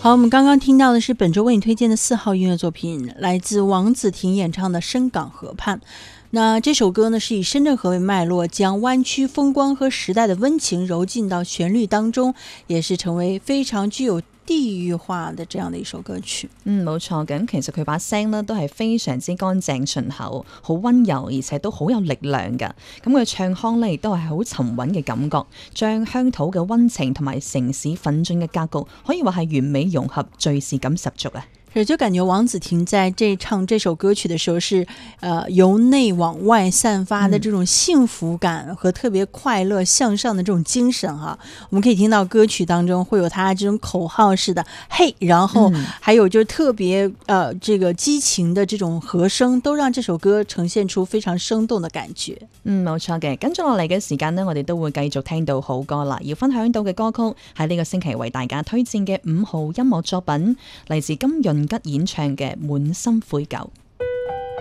好，我们刚刚听到的是本周为你推荐的4号音乐作品，来自王子婷演唱的《深港河畔》。那这首歌呢，是以深圳河为脉络，将湾区风光和时代的温情揉进到旋律当中，也是成为非常具有地域化的這樣的一首歌曲。 冇錯，咁其實佢把聲呢都係非常之乾淨順口，好溫柔，而且都好有力量㗎。咁佢唱腔呢亦都係好沉穩嘅感覺，將鄉土嘅溫情同埋城市奮進嘅格局，可以話係完美融合，敘事感十足啊！ 就感覺王子婷在唱這首歌曲的時候是由內往外散發的這種幸福感和特別快樂向上的這種精神哈。我們可以聽到歌曲當中會有他這種口號式的嘿，然後還有就特別這個激情的這種和聲，都讓這首歌呈現出非常生動的感覺。 冇錯嘅，跟住落嚟嘅時間呢，我哋都會繼續聽到好歌啦。要分享到嘅歌曲喺呢個星期為大家推薦嘅5號音樂作品，嚟自金潤吉演唱嘅《滿心悔疚》。